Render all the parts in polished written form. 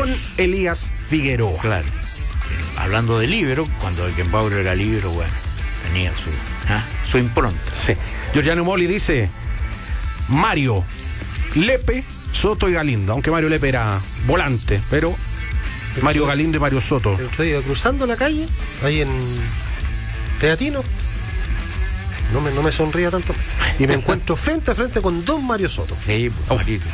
con Elías Figueroa. Claro. Hablando de líbero, cuando Beckenbauer era líbero, bueno, tenía su impronta. Sí. Giorgiano Moli dice: Mario, Lepe, Soto y Galindo. Aunque Mario Lepe era volante, pero Mario Galindo y Mario Soto. El otro día cruzando la calle, ahí en Teatino, no me sonría tanto. Y me encuentro frente a frente con dos Mario Soto. Sí, Marito.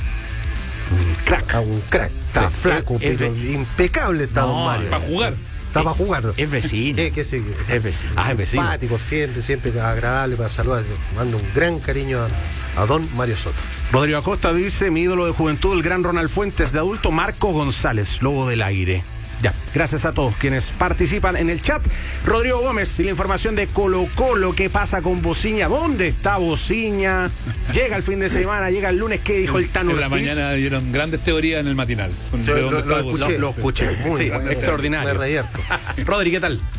Un crack. Un crack. Está flaco, pero impecable está don Mario. Para jugar. Está para jugar. Es vecino. Es vecino. Es vecino. Simpático, siempre agradable para saludar. Mando un gran cariño a don Mario Soto. Rodrigo Acosta dice: mi ídolo de juventud, el gran Ronald Fuentes. De adulto, Marco González, Lobo del Aire. Ya, gracias a todos quienes participan en el chat. Rodrigo Gómez y la información de Colo Colo. ¿Qué pasa con Bociña? ¿Dónde está Bociña? Llega el fin de semana, llega el lunes. ¿Qué dijo el Tano? En la mañana dieron grandes teorías en el matinal. Lo escuché. Muy bueno, extraordinario. Me revierto. Rodri, ¿qué tal?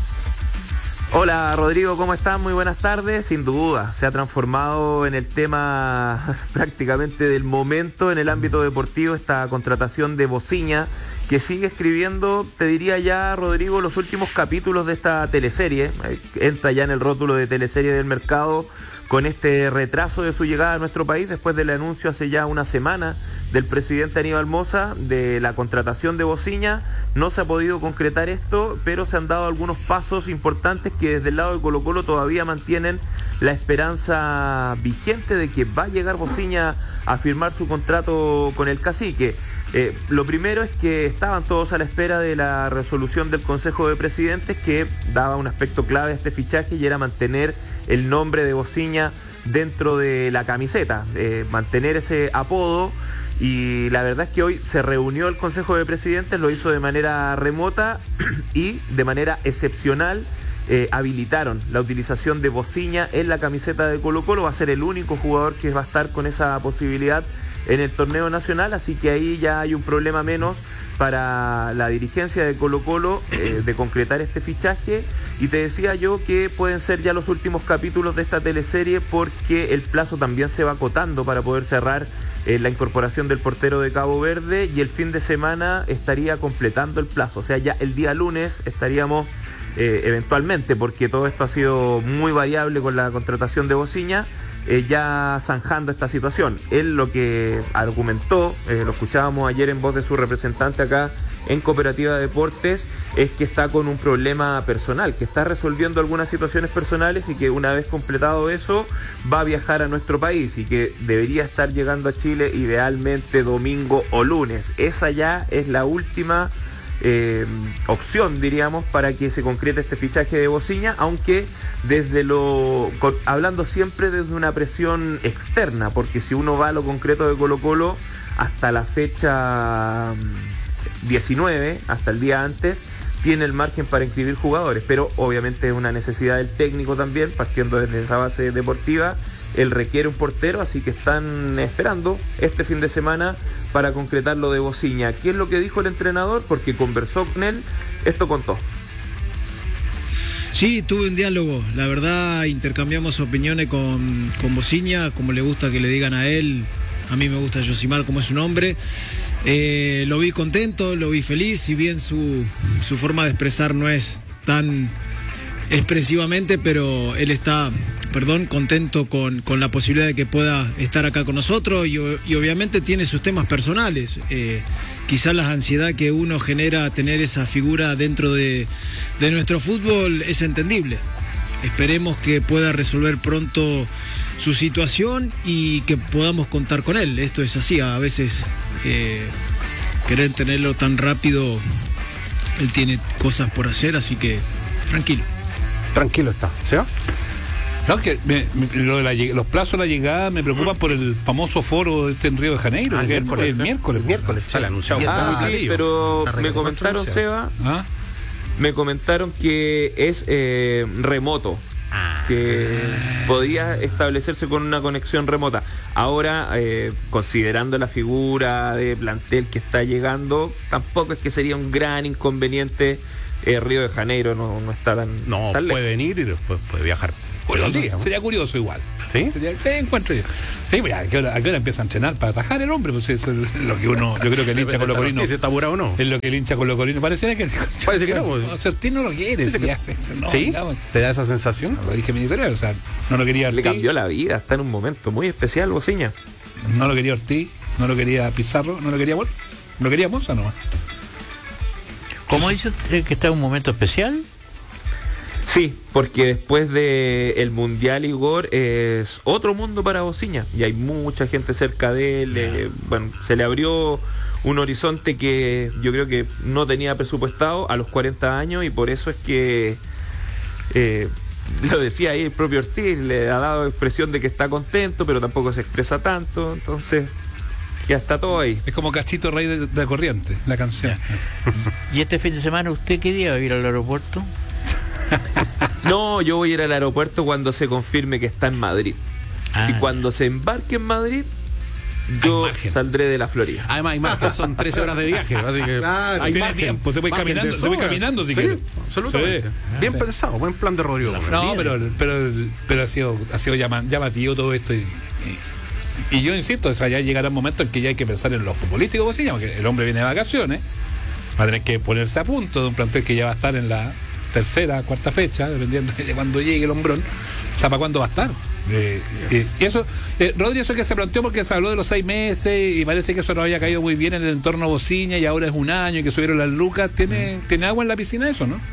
Hola Rodrigo, ¿cómo estás? Muy buenas tardes. Sin duda, se ha transformado en el tema prácticamente del momento en el ámbito deportivo esta contratación de Bociña, que sigue escribiendo, te diría ya, Rodrigo, los últimos capítulos de esta teleserie. Entra ya en el rótulo de teleserie del mercado con este retraso de su llegada a nuestro país después del anuncio hace ya una semana del presidente Aníbal Mosa de la contratación de Bociña. No se ha podido concretar esto, pero se han dado algunos pasos importantes que desde el lado de Colo Colo todavía mantienen la esperanza vigente de que va a llegar Bociña a firmar su contrato con el Cacique. Lo primero es que estaban todos a la espera de la resolución del Consejo de Presidentes, que daba un aspecto clave a este fichaje y era mantener el nombre de Bociña dentro de la camiseta, mantener ese apodo. Y la verdad es que hoy se reunió el Consejo de Presidentes, lo hizo de manera remota y de manera excepcional habilitaron la utilización de Bociña en la camiseta de Colo Colo. Va a ser el único jugador que va a estar con esa posibilidad en el torneo nacional, así que ahí ya hay un problema menos para la dirigencia de Colo Colo de concretar este fichaje. Y te decía yo que pueden ser ya los últimos capítulos de esta teleserie, porque el plazo también se va acotando para poder cerrar la incorporación del portero de Cabo Verde, y el fin de semana estaría completando el plazo, o sea, ya el día lunes estaríamos eventualmente, porque todo esto ha sido muy variable con la contratación de Bociña, ya zanjando esta situación. Él lo que argumentó, lo escuchábamos ayer en voz de su representante acá en Cooperativa Deportes, es que está con un problema personal, que está resolviendo algunas situaciones personales y que una vez completado eso va a viajar a nuestro país y que debería estar llegando a Chile idealmente domingo o lunes. Esa ya es la última opción, diríamos, para que se concrete este fichaje de Bociña, aunque hablando siempre desde una presión externa, porque si uno va a lo concreto de Colo Colo, hasta la fecha 19, hasta el día antes, tiene el margen para inscribir jugadores, pero obviamente es una necesidad del técnico también, partiendo desde esa base deportiva. Él requiere un portero, así que están esperando este fin de semana para concretar lo de Bociña. ¿Qué es lo que dijo el entrenador? Porque conversó con él, esto contó. Sí, tuve un diálogo, la verdad intercambiamos opiniones con Bociña, como le gusta que le digan a él. A mí me gusta Yosimar como es su nombre. Lo vi contento, lo vi feliz, si bien su forma de expresar no es tan expresivamente, pero él está, contento con la posibilidad de que pueda estar acá con nosotros y obviamente tiene sus temas personales. Quizás la ansiedad que uno genera tener esa figura dentro de nuestro fútbol es entendible. Esperemos que pueda resolver pronto su situación y que podamos contar con él. Esto es así, a veces querer tenerlo tan rápido, él tiene cosas por hacer, así que tranquilo está, ¿sí? No, que los plazos de la llegada me preocupan por el famoso foro en Río de Janeiro, el miércoles. Sale anunciado. Sí, pero me comentaron, Seba, me comentaron que es remoto, que podía establecerse con una conexión remota. Ahora, considerando la figura de plantel que está llegando, tampoco es que sería un gran inconveniente Río de Janeiro no está tan No, tan puede lejos. venir y después puede viajar. Curioso, Al día, ¿no? sería curioso igual. ¿Sí? Sí, encuentro yo. Sí, pues, ¿a qué hora empieza a entrenar para atajar el hombre? Pues eso es lo que uno, yo creo que el hincha colocolino ¿Si está apurado o no? es lo que el hincha colocolino parece que Parece que no, pues. Certín no lo quiere, Dice si que- hace, no, ¿Sí? digamos, ¿Te da esa sensación? lo dije en mi editorial, o sea, no lo quería Le Ortiz, cambió la vida, está en un momento muy especial, Bociña. no lo quería Ortiz, no lo quería Pizarro, no lo quería Wolf, lo quería Monza nomás. ¿Cómo dice usted que está en un momento especial? Sí, porque después de el Mundial, Igor, es otro mundo para Bociña y hay mucha gente cerca de él. Bueno, se le abrió un horizonte que yo creo que no tenía presupuestado a los 40 años y por eso es que lo decía ahí el propio Ortiz, le ha dado expresión de que está contento, pero tampoco se expresa tanto, entonces ya está todo ahí. Es como Cachito Rey de Corriente, la canción. ¿Y este fin de semana usted qué día va a ir al aeropuerto? No, yo voy a ir al aeropuerto cuando se confirme que está en Madrid. Ah. Si cuando se embarque en Madrid, yo Hay margen. saldré de la Florida. Además, hay margen, son 13 horas de viaje, así que Claro, hay tiene margen. tiempo, se puede ir Margen caminando, de se puede ir sobra. caminando si Sí, quiere. absolutamente. Sí. Bien Sí. pensado, buen plan de Rodrigo Gómez. No, pero ha sido llamativo todo esto y yo insisto, o sea, ya llegará un momento en que ya hay que pensar en lo futbolístico, pues, sí, porque el hombre viene de vacaciones, va a tener que ponerse a punto de un plantel que ya va a estar en la tercera, cuarta fecha, dependiendo de cuando llegue el hombrón, o sea, ¿para cuándo va a estar? Y eso, Rodri, eso que se planteó porque se habló de los 6 meses y parece que eso no había caído muy bien en el entorno Bociña y ahora es un año y que subieron las lucas, ¿tiene agua en la piscina eso, no?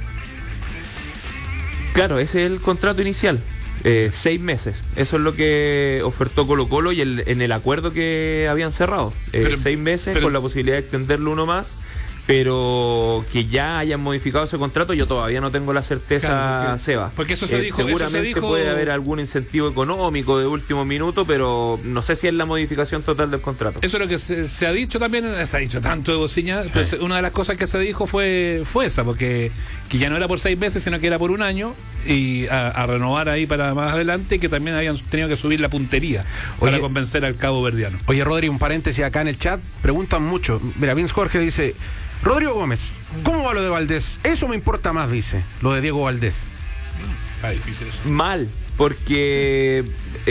Claro, ese es el contrato inicial. 6 meses. Eso es lo que ofertó Colo-Colo y en el acuerdo que habían cerrado. 6 meses con la posibilidad de extenderlo uno más, pero que ya hayan modificado ese contrato, yo todavía no tengo la certeza, Claro, Seba. porque eso se dijo, seguramente puede haber algún incentivo económico de último minuto, pero no sé si es la modificación total del contrato. Eso es lo que se ha dicho también, se ha dicho tanto de Bociña, pero una de las cosas que se dijo fue esa, porque que ya no era por 6 meses, sino que era por un año, y a renovar ahí para más adelante, que también habían tenido que subir la puntería para Oye, convencer al cabo verdiano. Oye, Rodri, un paréntesis acá en el chat. Preguntan mucho. Mira, Vince Jorge dice: Rodrigo Gómez, ¿cómo va lo de Valdés? Eso me importa más, dice, lo de Diego Valdés. Está difícil eso. Mal, porque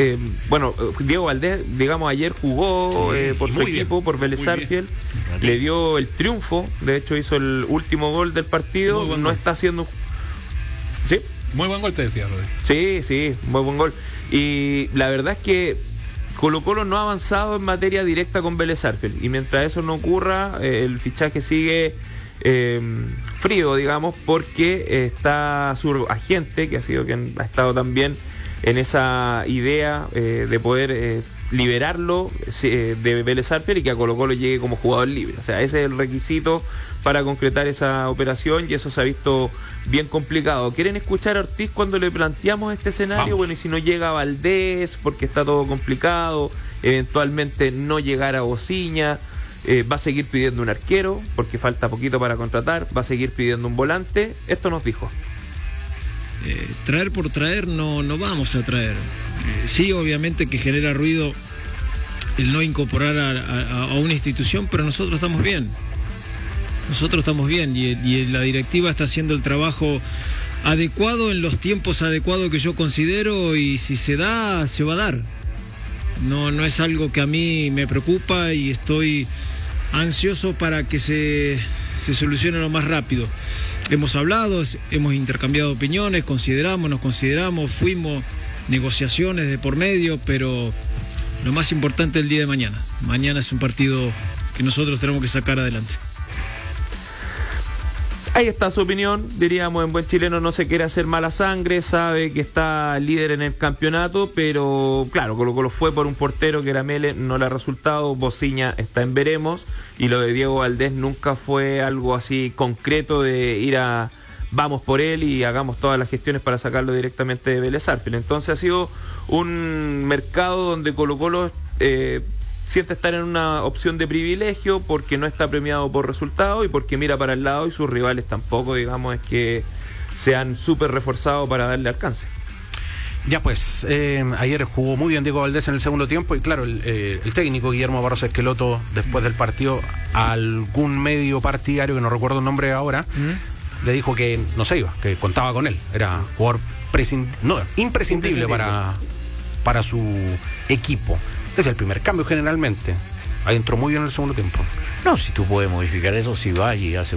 Diego Valdés, digamos, ayer jugó por su muy bien, equipo, por Vélez muy bien. Sarsfield, le dio el triunfo, de hecho hizo el último gol del partido, Muy buen no gol. está haciendo... ¿Sí? Muy buen gol te decía, Rodri. Sí, muy buen gol. Y la verdad es que Colo-Colo no ha avanzado en materia directa con Vélez Sarsfield, y mientras eso no ocurra, el fichaje sigue frío, digamos, porque está su agente, que ha sido quien ha estado también en esa idea de poder liberarlo de Vélez Sarsfield y que a Colo-Colo llegue como jugador libre. O sea, ese es el requisito para concretar esa operación y eso se ha visto bien complicado. ¿Quieren escuchar a Ortiz cuando le planteamos este escenario? Vamos. Bueno, y si no llega Valdés, porque está todo complicado, eventualmente no llegará Bociña, va a seguir pidiendo un arquero, porque falta poquito para contratar, va a seguir pidiendo un volante. Esto nos dijo. Traer por traer no vamos a traer. Sí, obviamente que genera ruido el no incorporar a una institución, pero nosotros estamos bien. Nosotros estamos bien y la directiva está haciendo el trabajo adecuado en los tiempos adecuados que yo considero y si se da, se va a dar. No es algo que a mí me preocupa y estoy ansioso para que se solucione lo más rápido. Hemos hablado, hemos intercambiado opiniones, nos consideramos, fuimos, negociaciones de por medio, pero lo más importante es el día de mañana. Mañana es un partido que nosotros tenemos que sacar adelante. Ahí está su opinión, diríamos en buen chileno, no se quiere hacer mala sangre, sabe que está líder en el campeonato, pero claro, Colo-Colo fue por un portero que era Mele, no le ha resultado, Bociña está en veremos, y lo de Diego Valdés nunca fue algo así concreto de ir a vamos por él y hagamos todas las gestiones para sacarlo directamente de Vélez Sarsfield. Entonces ha sido un mercado donde Colo-Colo siente estar en una opción de privilegio porque no está premiado por resultado y porque mira para el lado y sus rivales tampoco, digamos, es que se han súper reforzado para darle alcance. Ya pues, ayer jugó muy bien Diego Valdés en el segundo tiempo y claro, el técnico Guillermo Barros Esqueloto, después del partido, a algún medio partidario, que no recuerdo el nombre ahora, le dijo que no se iba, que contaba con él. Era jugador imprescindible para su equipo. Es el primer cambio generalmente. Ahí entró muy bien en el segundo tiempo. No, si tú puedes modificar eso, si va y hace